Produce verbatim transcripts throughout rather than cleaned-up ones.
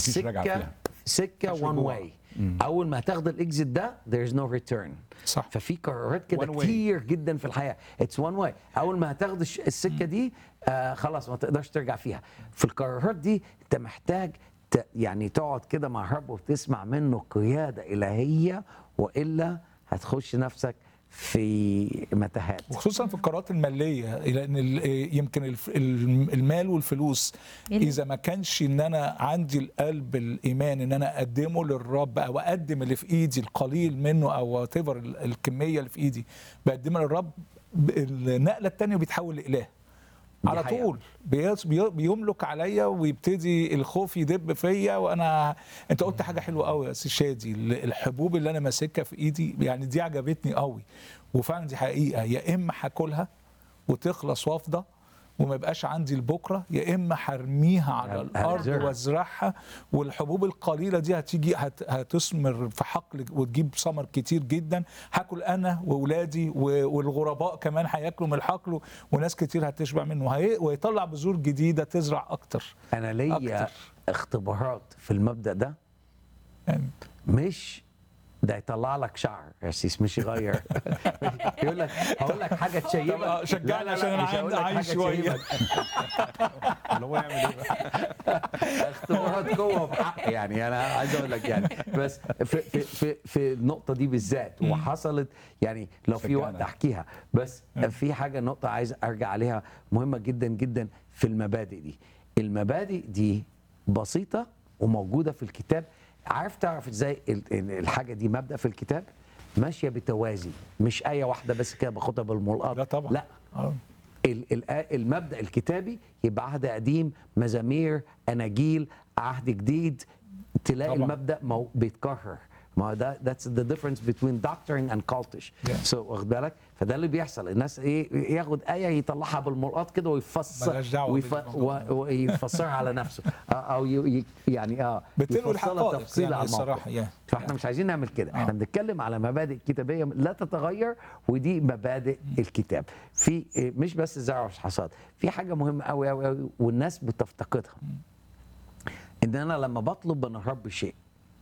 مفيش رجعة سكه فيها. سكه وان واي. اول ما هتاخد الاكزيت ده there is no return. صح. ففي قرارات كده One way. كتير جدا في الحياه اتس وان واي. اول ما هتاخد الش- السكه دي آه خلاص ما تقدرش ترجع فيها. في القرارات دي انت محتاج ت- يعني تقعد كده مع الرب وتسمع منه قياده الهيه، والا هتخش نفسك في متاهات. وخصوصا في القرارات الماليه، لان ال- يمكن الف- الم- المال والفلوس اذا ما كانش ان انا عندي القلب الايمان ان انا اقدمه للرب او اقدم اللي في ايدي القليل منه او تيفر الكميه اللي في ايدي بقدمها للرب، ب- النقله الثانيه بيتحول لاله على حقيقة. طول. بيص- بي- بيملك عليا ويبتدي الخوف يدب فيا. وانا انت قلت حاجه حلوه قوي يا سي شادي، ال- الحبوب اللي انا ماسكها في ايدي يعني دي عجبتني قوي، وفعلا دي حقيقه. يا اما هاكلها وتخلص وافضه وما يبقاش عندي لبكره، يا اما هرميها على الارض هتزرع. وازرعها، والحبوب القليله دي هتيجي هت هتثمر في حقل وتجيب ثمر كتير جدا. هاكل انا واولادي و- والغرباء كمان هياكلوا من الحقل، وناس كتير هتشبع منه، وهي- ويطلع بذور جديده تزرع اكتر. انا ليا أكتر. اختبارات في المبدا ده، يعني مش ده يطلع لك شعر يا سيس مش يغير. يقول لك هقول لك حاجه تشيبك. طب، آه، شجعني لا، لا، عشان لا، أنا مش هقول عايز لك أعيش حاجة شوية. تشيبك. اللي هو يعمل ايه بقى؟ اختبارات جوه بحق يعني انا عايز اقول لك يعني بس في في في, في النقطه دي بالذات وحصلت يعني لو في وقت شجعنا. احكيها. بس في حاجه نقطه عايز ارجع عليها مهمه جدا جدا في المبادئ دي. المبادئ دي بسيطه وموجوده في الكتاب. عارف تعرف ازاي ال- ال- الحاجه دي مبدا في الكتاب ماشيه بتوازي، مش ايه واحده بس كده باخدها بالملقاط. لا طبعا. لا آه. ال- ال- المبدا الكتابي يبقى عهد قديم، مزامير، اناجيل، عهد جديد، تلاقي طبعا. المبدا مو بيتكرر. ما هو ده that's the difference between doctrine and cultish. Yeah. so واخد بالك؟ فده اللي بيحصل. الناس ايه ياخد ايه يطلعها بالملقاط كده ويفسر ملهاش دعوة ويف... بالموضوع. و- ويفسرها على نفسه آه، او ي... ي- يعني اه بتلوي يفصلها الحقائق تفصيل يعني على الموقف. الصراحة، يعني. فاحنا مش عايزين نعمل كده. احنا آه. بنتكلم على مبادئ كتابيه لا تتغير، ودي مبادئ الكتاب. في إيه، مش بس الزرع والحصاد، في حاجه مهمه قوي قوي قوي والناس بتفتقدها. ان انا لما بطلب من الرب شيء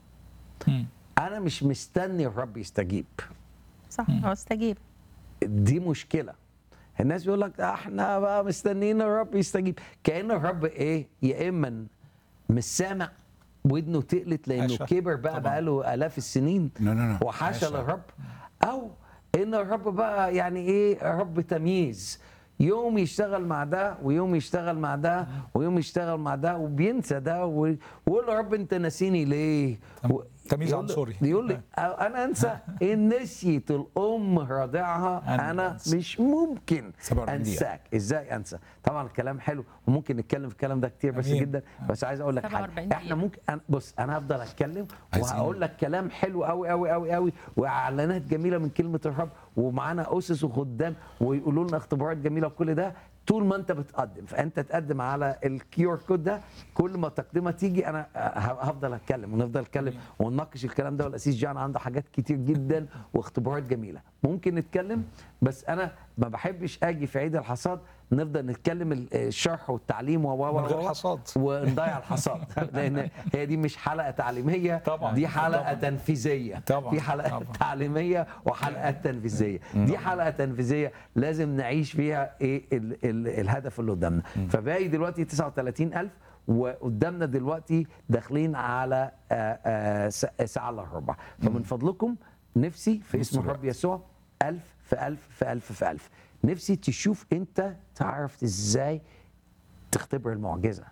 مم. انا مش مستني الرب يستجيب. صح، هو استجيب. دي مشكله. الناس بيقول لك احنا بقى مستنيين الرب يستجيب، كأن الرب ايه يا اما مش سامع ودنه تقلت لانه حاشا. كبر بقى طبعاً. بقاله الاف السنين لا، لا، لا. وحاشا حاشا. للرب، او ان الرب بقى يعني ايه رب تمييز، يوم يشتغل مع ده ويوم يشتغل مع ده ويوم يشتغل مع ده وبينسى ده و- ويقول له رب انت ناسيني ليه؟ تم- و- تمييز يقول له- عنصري. يقول لي انا انسى ان نسيت الام رضعها أنا انا أنسى. مش ممكن سبعة وأربعين دقيقة. انساك. ازاي انسى؟ طبعا الكلام حلو وممكن نتكلم في الكلام ده كتير بس أمين. جدا. بس عايز اقول لك سبعة حاجه، وأربعين احنا دقيقة. ممكن أنا بص انا هفضل اتكلم عايزين- وهقول لك كلام حلو قوي قوي قوي قوي واعلانات جميله من كلمه الرب ومعانا اسس وخدام ويقولوا لنا اختبارات جميله وكل ده طول ما انت بتقدم. فانت تقدم على الكيو ار كود ده، كل ما تقدمه تيجي انا ه- هفضل اتكلم ونفضل نتكلم ونناقش الكلام ده. والاسيس جان عنده حاجات كتير جدا واختبارات جميله ممكن نتكلم. بس انا ما بحبش اجي في عيد الحصاد نفضل نتكلم ال- الشرح والتعليم و و- من غير و- حصاد. ونضيع الحصاد. لان هي دي مش حلقه تعليميه، طبعاً. دي حلقه طبعاً. تنفيذيه. طبعاً. في حلقه طبعاً. تعليميه وحلقات تنفيذيه. دي حلقه تنفيذيه لازم نعيش فيها ايه ال ال الهدف اللي قدامنا. فباقي دلوقتي تسعة وثلاثين ألف وقدامنا دلوقتي داخلين على آه، آه، س- ساعه الا ربع. فمن فضلكم نفسي في اسم نص الرب يسوع ألف في ألف في ألف في ألف نفسي تشوف انت تعرف ازاي تختبر المعجزه.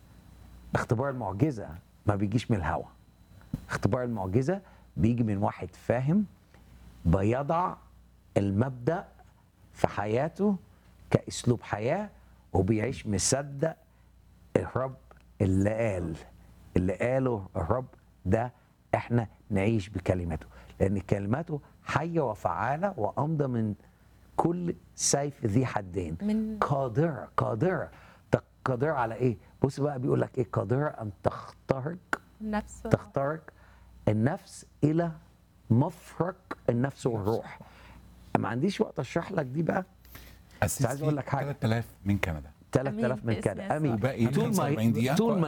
اختبار المعجزه ما بيجيش من الهوا. اختبار المعجزه بيجي من واحد فاهم بيضع المبدأ في حياته كأسلوب حياة وبيعيش مصدق الرب اللي قال اللي قاله الرب ده احنا نعيش بكلمته، لأن كلمته حية وفعالة وأمضى من كل سيف ذي حدين. من- قادرة قادرة طب قادرة على ايه؟ بص بقى بيقول لك ايه؟ قادرة أن تخترق النفس. تخترق النفس الى مفرق النفس والروح. ما عنديش وقت اشرح لك دي بقى. أسيس عايز أقول لك حاجة. ثلاثة آلاف من كندا. ثلاثة آلاف من باسم كده يسوع. امين. وباقي طول خمسة وأربعين ما دقيقة. طول ما